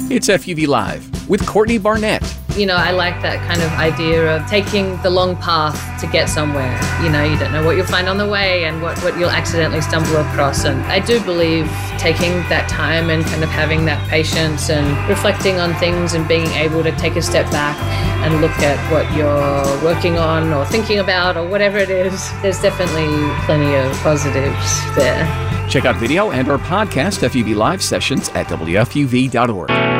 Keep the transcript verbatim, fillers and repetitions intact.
It's F U V Live with Courtney Barnett. You know, I like that kind of idea of taking the long path to get somewhere. You know, you don't know what you'll find on the way and what, what you'll accidentally stumble across. And I do believe taking that time and kind of having that patience and reflecting on things and being able to take a step back and look at what you're working on or thinking about or whatever it is, there's definitely plenty of positives there. Check out video and our podcast F U V Live sessions at W F U V dot org.